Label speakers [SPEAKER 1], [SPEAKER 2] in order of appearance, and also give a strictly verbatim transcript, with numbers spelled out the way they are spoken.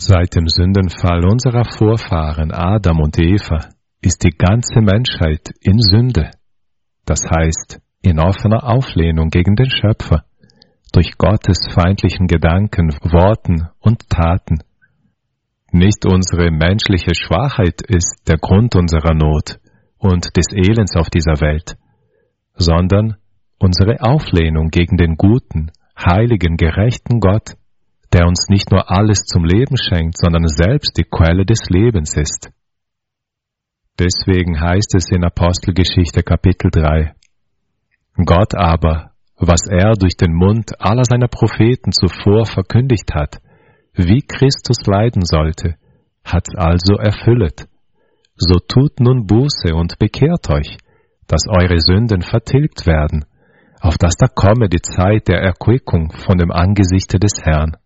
[SPEAKER 1] Seit dem Sündenfall unserer Vorfahren Adam und Eva ist die ganze Menschheit in Sünde, das heißt in offener Auflehnung gegen den Schöpfer, durch Gottes feindlichen Gedanken, Worten und Taten. Nicht unsere menschliche Schwachheit ist der Grund unserer Not und des Elends auf dieser Welt, sondern unsere Auflehnung gegen den guten, heiligen, gerechten Gott, der uns nicht nur alles zum Leben schenkt, sondern selbst die Quelle des Lebens ist. Deswegen heißt es in Apostelgeschichte Kapitel drei, Gott aber, was er durch den Mund aller seiner Propheten zuvor verkündigt hat, wie Christus leiden sollte, hat's also erfüllet. So tut nun Buße und bekehrt euch, dass eure Sünden vertilgt werden, auf dass da komme die Zeit der Erquickung von dem Angesichte des Herrn.